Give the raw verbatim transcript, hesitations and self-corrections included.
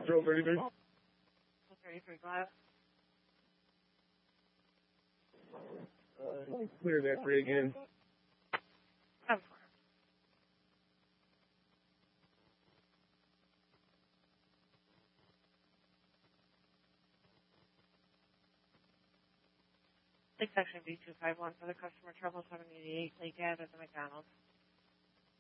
Zero thirty-three. thirty-three glass. Uh, clear that three again. Of course. Lake section B two five one for the customer trouble seven eighty-eight Lake Ave at the McDonald's.